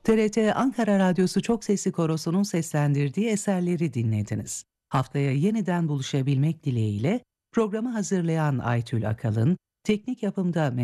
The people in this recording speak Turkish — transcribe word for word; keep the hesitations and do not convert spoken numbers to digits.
T R T Ankara Radyosu Çok Sesli Korosu'nun seslendirdiği eserleri dinlediniz. Haftaya yeniden buluşabilmek dileğiyle programı hazırlayan Aytül Akalın, teknik yapımda